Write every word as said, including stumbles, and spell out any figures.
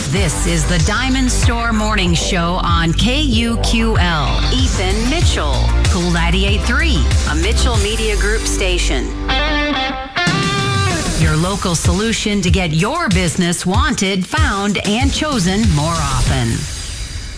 This is the Diamond Store Morning Show on K U Q L. Ethan Mitchell, Cool ninety-eight point three, a Mitchell Media Group station. Your local solution to get your business wanted, found, and chosen more often.